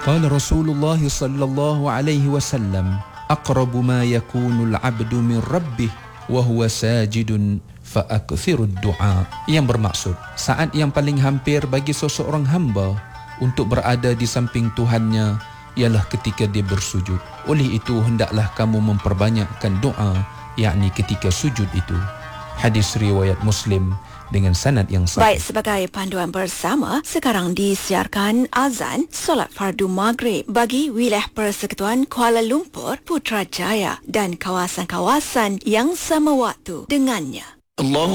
Qala Rasulullah sallallahu alaihi wasallam, aqrabu ma yakunu al-'abdu min rabbih wa huwa sajidun fa akthirud du'a. Yang bermaksud, saat yang paling hampir bagi seseorang hamba untuk berada di samping Tuhannya ialah ketika dia bersujud. Oleh itu hendaklah kamu memperbanyakkan doa, yakni ketika sujud itu. Hadis riwayat Muslim dengan sanad yang sahih. Baik, sebagai panduan bersama, sekarang disiarkan azan solat fardu maghrib bagi wilayah Persekutuan Kuala Lumpur, Putrajaya dan kawasan-kawasan yang sama waktu dengannya. Allah